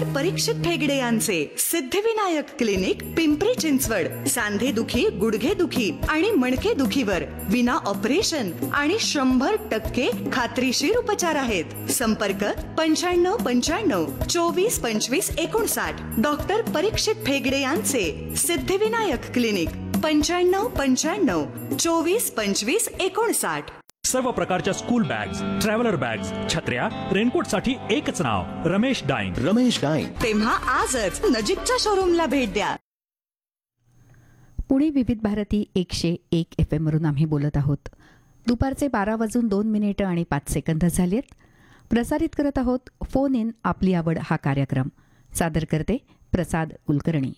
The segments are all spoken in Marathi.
परीक्षित ठेगडे यांचे सिद्धिविनायक क्लिनिक, पिंपरी चिंचवड. सांधे दुखी, गुडघे दुखी आणि मणके दुखीवर विना ऑपरेशन आणि 100% खात्रीशीर उपचार आहेत. संपर्क 9595242559. डॉक्टर परीक्षित ठेगडे यांचे सिद्धिविनायक क्लिनिक, 9595242559. सर्व प्रकारच्या स्कूल बॅग्स, ट्रॅव्हलर बॅग्स, छत्र्या, रेनकोट साठी एकच नाव, रमेश डाईन. रमेश डाईन. तेव्हा आजच नजीकच्या शोरूमला भेट द्या. पुणे विविध भारती 101 FM वरून आम्ही बोलत आहोत. दुपारचे 12:02 आणि 5 झालेत. प्रसारित करत आहोत फोन इन आपली आवड हा कार्यक्रम. सादर करते प्रसाद कुलकर्णी.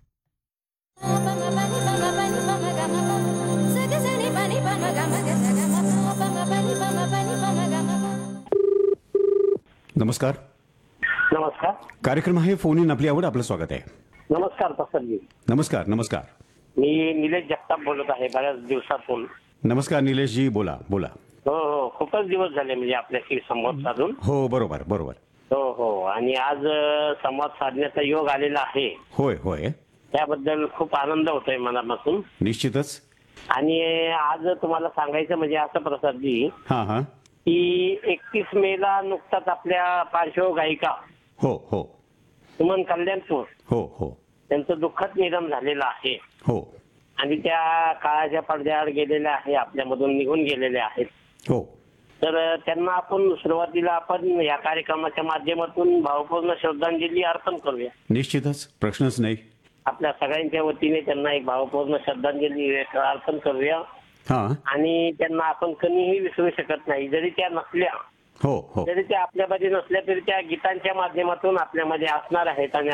नमस्कार. नमस्कार. कार्यक्रम आहे फोन इन आपली आवड. आपलं स्वागत आहे. नमस्कार प्रसादजी. नमस्कार. नमस्कार. मी निलेश जगताप बोलत आहे बऱ्याच दिवसातून. नमस्कार निलेशजी. बोला बोला. हो हो, खूपच दिवस झाले म्हणजे आपल्याशी संवाद साधून. हो बरोबर बरोबर. हो हो, आणि आज संवाद साधण्याचा योग आलेला आहे. होय होय. त्याबद्दल खूप आनंद होतोय मनापासून. निश्चितच. आणि आज तुम्हाला सांगायचं म्हणजे असं प्रसादजी हा हा. की 31 मेला नुकताच आपल्या पार्श्वगायिका हो हो सुमन कल्याणपूर हो हो त्यांचं दुःखद निधन झालेलं आहे. हो आणि त्या काळाच्या पडद्याआड गेलेल्या आहे, आपल्यामधून निघून गेलेल्या आहेत. हो. तर त्यांना आपण सुरुवातीला आपण या कार्यक्रमाच्या माध्यमातून भावपूर्ण श्रद्धांजली अर्पण करूया. निश्चितच, प्रश्नच नाही. आपल्या सगळ्यांच्या वतीने त्यांना एक भावपूर्ण श्रद्धांजली अर्पण करूया. हा. आणि त्यांना आपण कधीही विसरू शकत नाही. जरी त्या नसल्या, हो हो जरी त्या आपल्यामध्ये नसल्या तरी त्या गीतांच्या माध्यमातून आपल्यामध्ये असणार आहेत आणि